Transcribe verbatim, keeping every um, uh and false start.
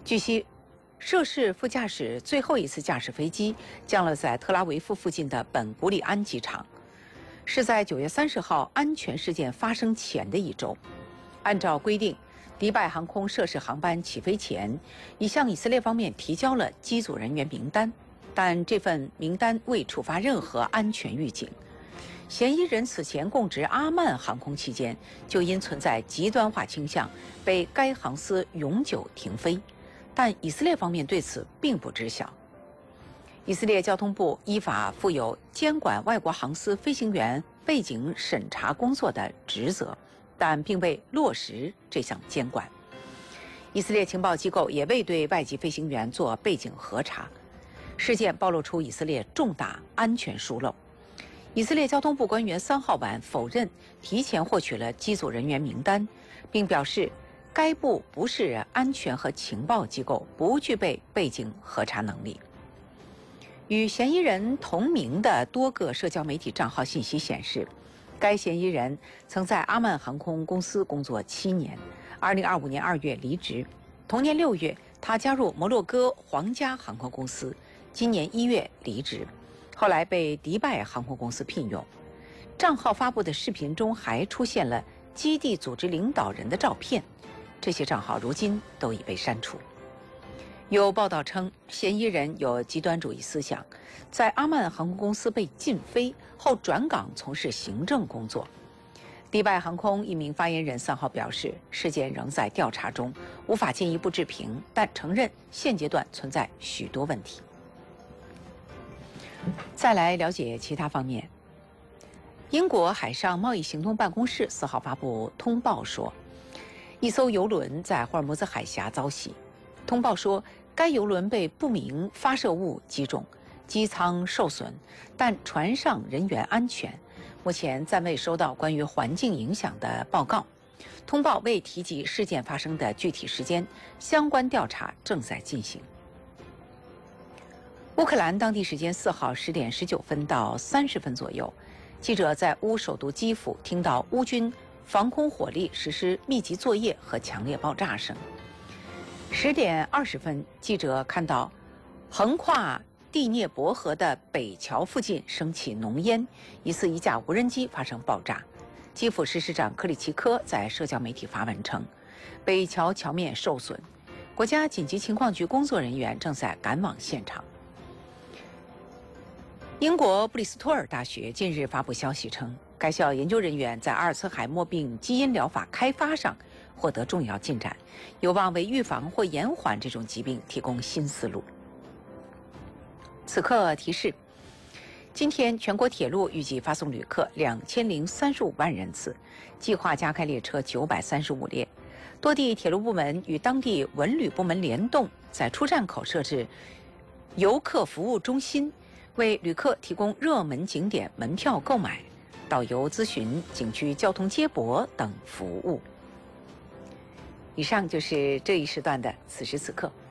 据悉，涉事副驾驶最后一次驾驶飞机降落在特拉维夫附近的本古里安机场，是在九月三十号安全事件发生前的一周。按照规定，迪拜航空涉事航班起飞前已向以色列方面提交了机组人员名单，但这份名单未触发任何安全预警。嫌疑人此前供职阿曼航空期间，就因存在极端化倾向，被该航司永久停飞，但以色列方面对此并不知晓。以色列交通部依法负有监管外国航司飞行员背景审查工作的职责，但并未落实这项监管。以色列情报机构也未对外籍飞行员做背景核查。事件暴露出以色列重大安全疏漏。以色列交通部官员三号晚否认提前获取了机组人员名单，并表示该部不是安全和情报机构，不具备背景核查能力。与嫌疑人同名的多个社交媒体账号信息显示，该嫌疑人曾在阿曼航空公司工作七年，二零二五年二月离职。同年六月，他加入摩洛哥皇家航空公司，今年一月离职，后来被迪拜航空公司聘用。账号发布的视频中还出现了基地组织领导人的照片，这些账号如今都已被删除。有报道称，嫌疑人有极端主义思想，在阿曼航空公司被禁飞后转岗从事行政工作。迪拜航空一名发言人三号表示，事件仍在调查中，无法进一步置评，但承认现阶段存在许多问题。再来了解其他方面。英国海上贸易行动办公室四号发布通报说，一艘邮轮在霍尔木兹海峡遭袭。通报说，该邮轮被不明发射物击中，机舱受损，但船上人员安全。目前暂未收到关于环境影响的报告。通报未提及事件发生的具体时间，相关调查正在进行。乌克兰当地时间四号十点十九分到三十分左右，记者在乌首都基辅听到乌军防空火力实施密集作业和强烈爆炸声。十点二十分，记者看到横跨第聂伯河的北桥附近升起浓烟，疑似一架无人机发生爆炸。基辅市市长克里奇科在社交媒体发文称，北桥桥面受损，国家紧急情况局工作人员正在赶往现场。英国布里斯托尔大学近日发布消息称，该校研究人员在阿尔茨海默病基因疗法开发上获得重要进展，有望为预防或延缓这种疾病提供新思路。此刻提示，今天全国铁路预计发送旅客两千零三十五万人次，计划加开列车九百三十五列。多地铁路部门与当地文旅部门联动，在出站口设置游客服务中心，为旅客提供热门景点门票购买、导游咨询、景区交通接驳等服务。以上就是这一时段的此时此刻。